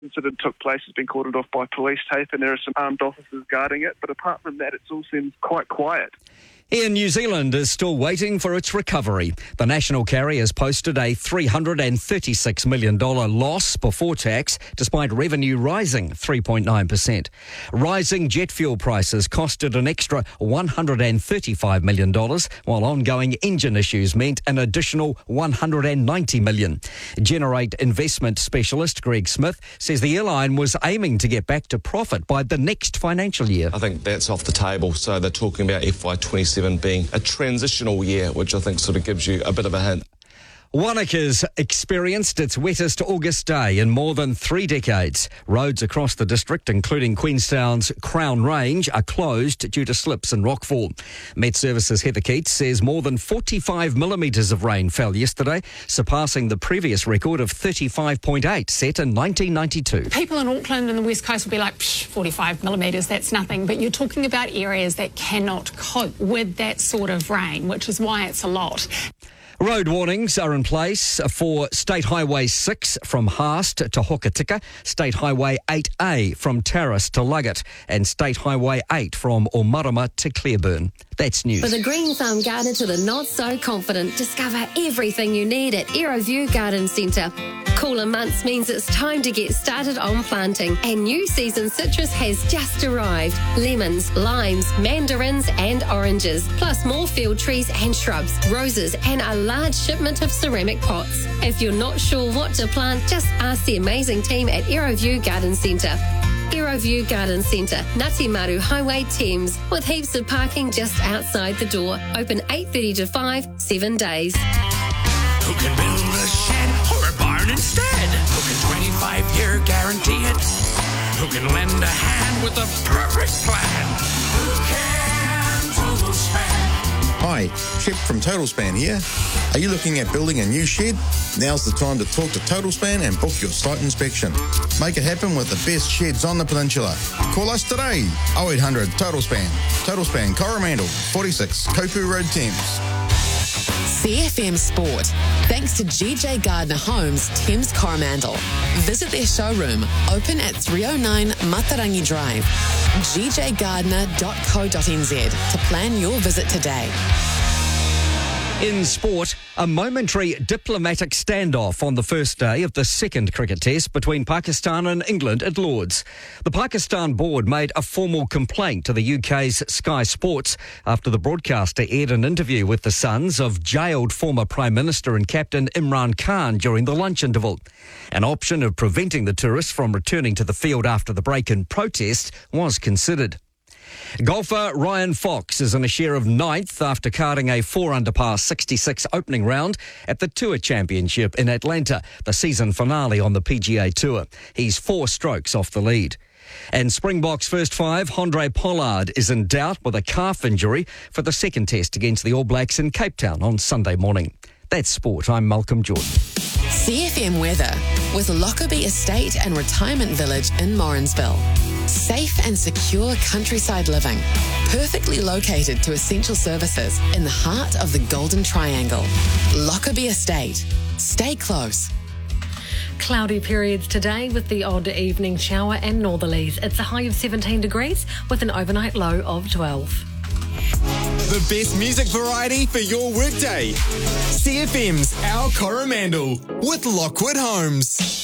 incident took place has been cordoned off by police tape, and there are some armed officers guarding it. But apart from that, it all seems quite quiet. New Zealand is still waiting for its recovery. The national carrier's posted a $336 million loss before tax, despite revenue rising 3.9%. Rising jet fuel prices costed an extra $135 million, while ongoing engine issues meant an additional $190 million. Generate investment specialist Greg Smith says the airline was aiming to get back to profit by the next financial year. I think that's off the table, so they're talking about FY27 being a transitional year, which I think sort of gives you a bit of a hint. Wanaka's experienced its wettest August day in more than 3 decades. Roads across the district, including Queenstown's Crown Range, are closed due to slips and rockfall. Met Services Heather Keats says more than 45 millimetres of rain fell yesterday, surpassing the previous record of 35.8 set in 1992. People in Auckland and the West Coast will be like, 45 millimetres, that's nothing. But you're talking about areas that cannot cope with that sort of rain, which is why it's a lot. Road warnings are in place for State Highway 6 from Haast to Hokitika, State Highway 8A from Terrace to Luggett, and State Highway 8 from Omarama to Clearburn. That's news. For the green thumb gardener to the not so confident, discover everything you need at Aeroview Garden Centre. Cooler months means it's time to get started on planting, and new season citrus has just arrived. Lemons, limes, mandarins and oranges, plus more field trees and shrubs, roses and a large shipment of ceramic pots. If you're not sure what to plant, just ask the amazing team at Aeroview Garden Centre. Aeroview Garden Centre, Ngati Maru Highway, Thames, with heaps of parking just outside the door. Open 8:30 to 5, 7 days. Who can build a shed or a barn instead? Who can 25-year guarantee it? Who can lend a hand with a perfect plan? Who can Total Span? Hi, Shep from Total Span here. Are you looking at building a new shed? Now's the time to talk to Total Span and book your site inspection. Make it happen with the best sheds on the peninsula. Call us today, 0800 Total Span. Total Span Coromandel, 46 Kopu Road, Thames. CFM Sport. Thanks to GJ Gardner Homes, Thames Coromandel. Visit their showroom, open at 309 Matarangi Drive. gjgardner.co.nz to plan your visit today. In sport, a momentary diplomatic standoff on the first day of the second cricket test between Pakistan and England at Lord's. The Pakistan board made a formal complaint to the UK's Sky Sports after the broadcaster aired an interview with the sons of jailed former Prime Minister and captain Imran Khan during the lunch interval. An option of preventing the tourists from returning to the field after the break in protest was considered. Golfer Ryan Fox is in a share of 9th after carding a 4-under par 66 opening round at the Tour Championship in Atlanta, the season finale on the PGA Tour. He's 4 strokes off the lead. And Springboks first 5, Handré Pollard is in doubt with a calf injury for the second test against the All Blacks in Cape Town on Sunday morning. That's sport. I'm Malcolm Jordan. CFM weather with Lockerbie Estate and Retirement Village in Morrinsville. Safe and secure countryside living, perfectly located to essential services in the heart of the Golden Triangle. Lockerbie Estate. Stay close. Cloudy periods today with the odd evening shower and northerlies. It's a high of 17 degrees with an overnight low of 12. The best music variety for your workday. CFM's Our Coromandel with Lockwood Homes.